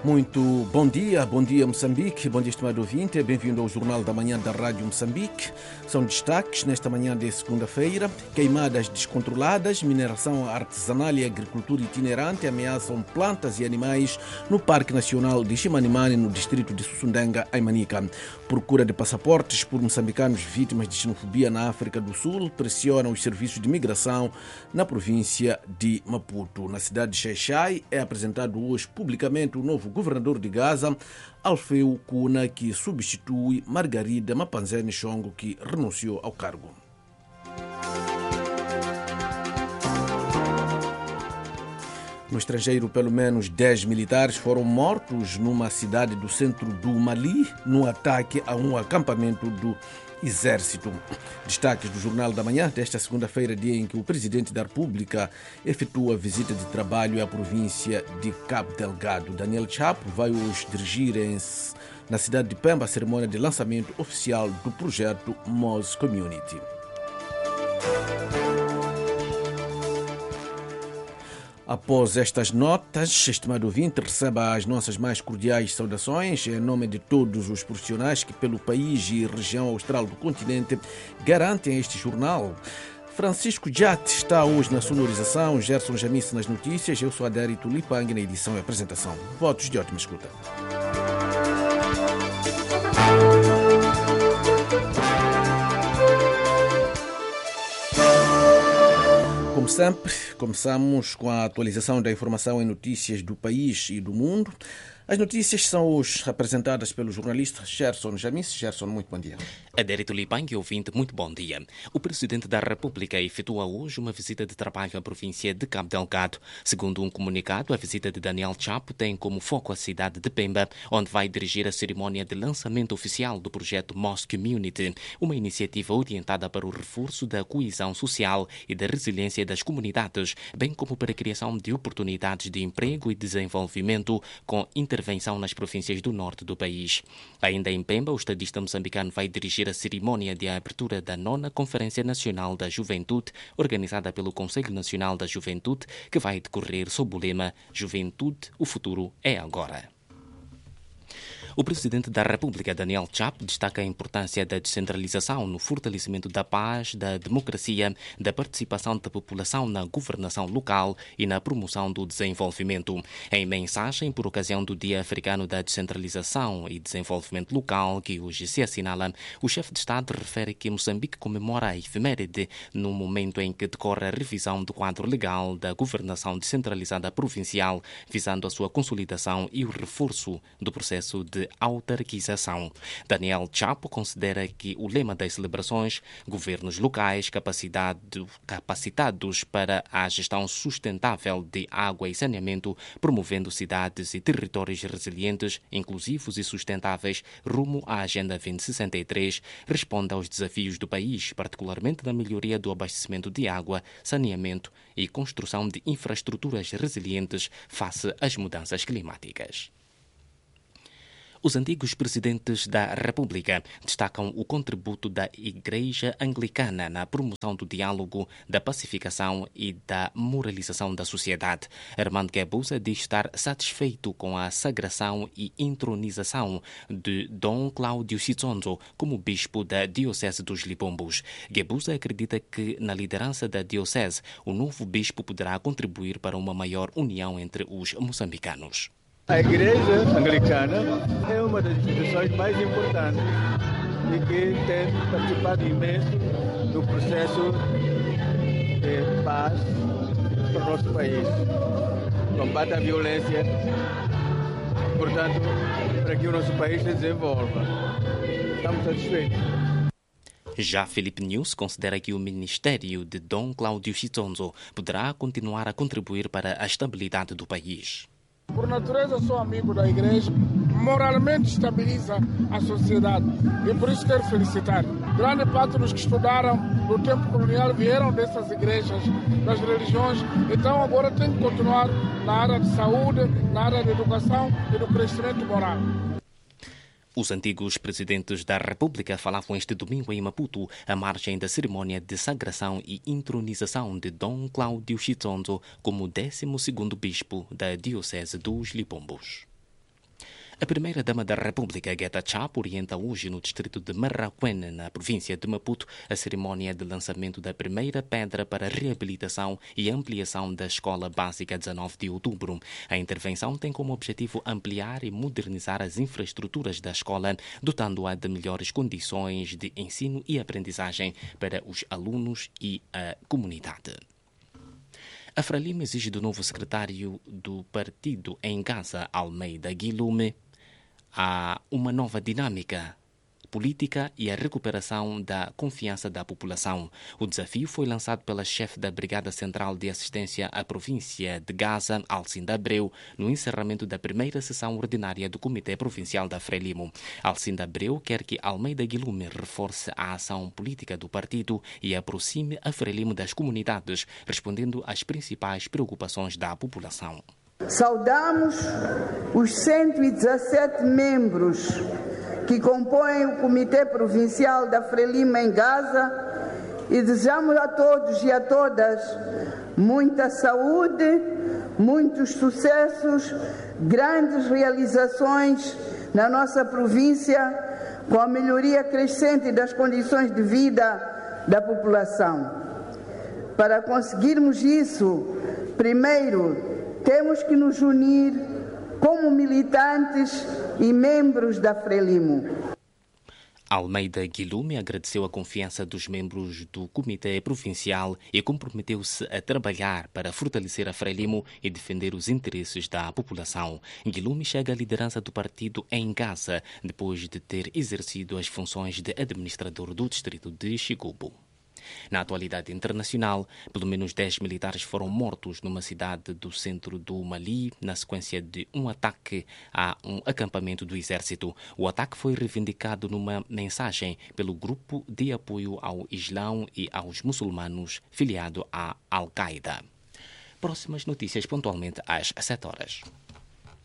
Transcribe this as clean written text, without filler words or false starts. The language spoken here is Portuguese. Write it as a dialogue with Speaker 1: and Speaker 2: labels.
Speaker 1: Muito bom dia Moçambique, bom dia estimado ouvinte, bem-vindo ao Jornal da Manhã da Rádio Moçambique. São destaques nesta manhã de segunda-feira: queimadas descontroladas, mineração artesanal e agricultura itinerante ameaçam plantas e animais no Parque Nacional de Chimanimani, no distrito de Susundanga, em Manica. Procura de passaportes por moçambicanos vítimas de xenofobia na África do Sul pressionam os serviços de migração na província de Maputo. Na cidade de Xai-Xai é apresentado hoje publicamente o novo governador de Gaza, Alfeu Kuna, que substitui Margarida Mapanzene Chongo, que renunciou ao cargo. No estrangeiro, pelo menos 10 militares foram mortos numa cidade do centro do Mali no ataque a um acampamento do Exército. Destaques do Jornal da Manhã desta segunda-feira, dia em que o Presidente da República efetua visita de trabalho à província de Cabo Delgado. Daniel Chapo vai hoje dirigir na cidade de Pemba a cerimônia de lançamento oficial do projeto MOS Community. Após estas notas, estimado ouvinte, receba as nossas mais cordiais saudações em nome de todos os profissionais que pelo país e região austral do continente garantem este jornal. Francisco Jat está hoje na sonorização, Gerson Jamice nas notícias, eu sou Adério Tulipang na edição e apresentação. Votos de ótima escuta. Como sempre, começamos com a atualização da informação em notícias do país e do mundo. As notícias são hoje apresentadas pelo jornalista Gerson Jamice. Gerson, muito bom dia.
Speaker 2: Adério Tulipang, ouvinte, muito bom dia. O Presidente da República efetua hoje uma visita de trabalho à província de Cabo Delgado. Segundo um comunicado, a visita de Daniel Chapo tem como foco a cidade de Pemba, onde vai dirigir a cerimónia de lançamento oficial do projeto MOS Community, uma iniciativa orientada para o reforço da coesão social e da resiliência das comunidades, bem como para a criação de oportunidades de emprego e desenvolvimento com intervenção nas províncias do norte do país. Ainda em Pemba, o estadista moçambicano vai dirigir a cerimónia de abertura da 9ª Conferência Nacional da Juventude, organizada pelo Conselho Nacional da Juventude, que vai decorrer sob o lema Juventude, o futuro é agora. O Presidente da República, Daniel Chapo, destaca a importância da descentralização no fortalecimento da paz, da democracia, da participação da população na governação local e na promoção do desenvolvimento. Em mensagem por ocasião do Dia Africano da Descentralização e Desenvolvimento Local, que hoje se assinala, o chefe de Estado refere que Moçambique comemora a efeméride no momento em que decorre a revisão do quadro legal da governação descentralizada provincial, visando a sua consolidação e o reforço do processo de autarquização. Daniel Chapo considera que o lema das celebrações, governos locais capacitados para a gestão sustentável de água e saneamento, promovendo cidades e territórios resilientes, inclusivos e sustentáveis, rumo à Agenda 2063, responde aos desafios do país, particularmente na melhoria do abastecimento de água, saneamento e construção de infraestruturas resilientes face às mudanças climáticas. Os antigos presidentes da República destacam o contributo da Igreja Anglicana na promoção do diálogo, da pacificação e da moralização da sociedade. Armando Guebuza diz estar satisfeito com a sagração e entronização de Dom Cláudio Chizonzo como bispo da Diocese dos Lipombos. Guebuza acredita que, na liderança da Diocese, o novo bispo poderá contribuir para uma maior união entre os moçambicanos.
Speaker 3: A Igreja Anglicana é uma das instituições mais importantes e que tem participado imenso no processo de paz para o nosso país. Combate à violência, portanto, para que o nosso país se desenvolva. Estamos satisfeitos.
Speaker 2: Já Felipe News considera que o ministério de Dom Cláudio Chizonzo poderá continuar a contribuir para a estabilidade do país.
Speaker 4: Por natureza, sou amigo da igreja, moralmente estabiliza a sociedade e por isso quero felicitar. Grande parte dos que estudaram no tempo colonial vieram dessas igrejas, das religiões, então agora tem que continuar na área de saúde, na área de educação e do crescimento moral.
Speaker 2: Os antigos presidentes da República falavam este domingo em Maputo, à margem da cerimônia de sagração e intronização de Dom Cláudio Chizonzo como 12º bispo da Diocese dos Lipombos. A primeira-dama da República, Guetta Chapo, orienta hoje no distrito de Marraquene, na província de Maputo, a cerimónia de lançamento da primeira pedra para a reabilitação e ampliação da Escola Básica 19 de Outubro. A intervenção tem como objetivo ampliar e modernizar as infraestruturas da escola, dotando-a de melhores condições de ensino e aprendizagem para os alunos e a comunidade. A Frelimo exige do novo secretário do partido em Gaza, Almeida Guilherme, há uma nova dinâmica política e a recuperação da confiança da população. O desafio foi lançado pela chefe da Brigada Central de Assistência à Província de Gaza, Alcinda Abreu, no encerramento da primeira sessão ordinária do Comitê Provincial da Frelimo. Alcinda Abreu quer que Almeida Guilherme reforce a ação política do partido e aproxime a Frelimo das comunidades, respondendo às principais preocupações da população.
Speaker 5: Saudamos os 117 membros que compõem o Comitê Provincial da Frelimo em Gaza e desejamos a todos e a todas muita saúde, muitos sucessos, grandes realizações na nossa província, com a melhoria crescente das condições de vida da população. Para conseguirmos isso, primeiro, temos que nos unir como militantes e membros da Frelimo.
Speaker 2: Almeida Guilherme agradeceu a confiança dos membros do Comitê Provincial e comprometeu-se a trabalhar para fortalecer a Frelimo e defender os interesses da população. Guilherme chega à liderança do partido em Gaza, depois de ter exercido as funções de administrador do distrito de Chigubo. Na atualidade internacional, pelo menos 10 militares foram mortos numa cidade do centro do Mali na sequência de um ataque a um acampamento do exército. O ataque foi reivindicado numa mensagem pelo grupo de apoio ao Islão e aos muçulmanos filiado à Al-Qaeda. Próximas notícias pontualmente às 7 horas.